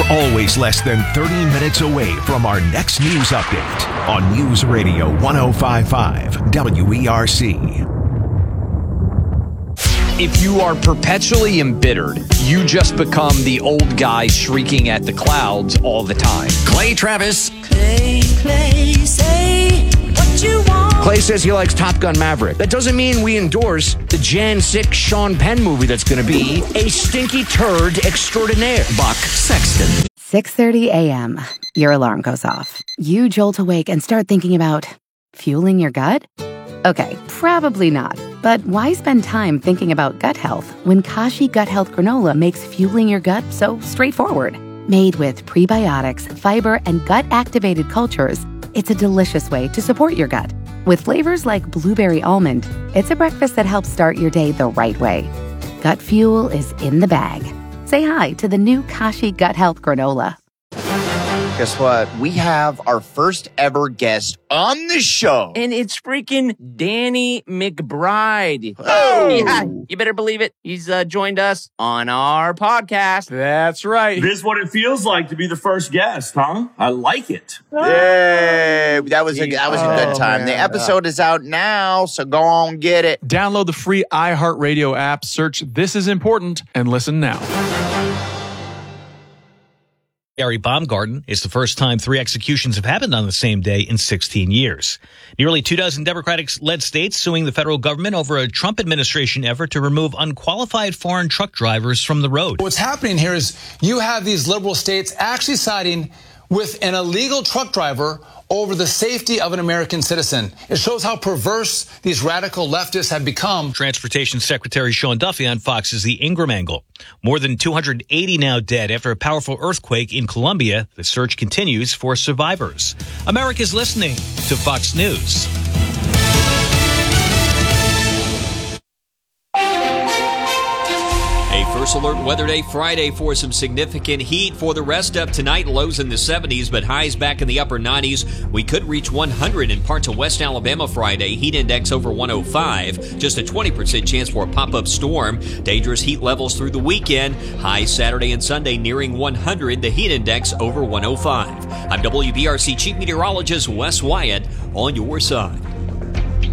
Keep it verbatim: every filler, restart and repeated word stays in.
You're always less than thirty minutes away from our next news update on News Radio one oh five point five W E R C. If you are perpetually embittered, you just become the old guy shrieking at the clouds all the time. Clay Travis. Clay, Clay, say what you want. Clay says he likes Top Gun Maverick. That doesn't mean we endorse the Jan six Sean Penn movie that's going to be a stinky turd extraordinaire. Buck Sexton. six thirty a.m. Your alarm goes off. You jolt awake and start thinking about fueling your gut? Okay, probably not. But why spend time thinking about gut health when Kashi Gut Health Granola makes fueling your gut so straightforward? Made with prebiotics, fiber, and gut-activated cultures, it's a delicious way to support your gut. With flavors like blueberry almond, it's a breakfast that helps start your day the right way. Gut fuel is in the bag. Say hi to the new Kashi Gut Health Granola. Guess what? We have our first ever guest on the show. And it's freaking Danny McBride. Oh. Yeah, you better believe it. He's uh, joined us on our podcast. That's right. This is what it feels like to be the first guest, huh? I like it. Yay. That was a, that was a good Oh, time. man. The episode is out now, so go on get it. Download the free iHeartRadio app, search This Is Important, and listen now. Gary Baumgarten is the first time three executions have happened on the same day in sixteen years. Nearly two dozen Democratic-led states suing the federal government over a Trump administration effort to remove unqualified foreign truck drivers from the road. What's happening here is you have these liberal states actually siding with an illegal truck driver over the safety of an American citizen. It shows how perverse these radical leftists have become. Transportation Secretary Sean Duffy on Fox's The Ingram Angle. More than two hundred eighty now dead after a powerful earthquake in Colombia. The search continues for survivors. America's listening to Fox News. A First Alert Weather Day Friday for some significant heat for the rest of tonight. Lows in the seventies, but highs back in the upper nineties. We could reach one hundred in parts of West Alabama Friday. Heat index over one oh five. Just a twenty percent chance for a pop-up storm. Dangerous heat levels through the weekend. High Saturday and Sunday nearing one hundred. The heat index over one oh five. I'm W B R C Chief Meteorologist Wes Wyatt on your side.